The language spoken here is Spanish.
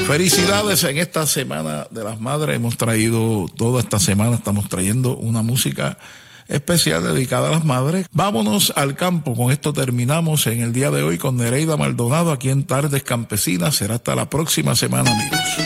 Felicidades en esta Semana de las Madres. Hemos traído, toda esta semana estamos trayendo una música especial dedicada a las madres. Vámonos al campo. Con esto terminamos en el día de hoy con Nereida Maldonado aquí en Tardes Campesinas. Será hasta la próxima semana, amigos.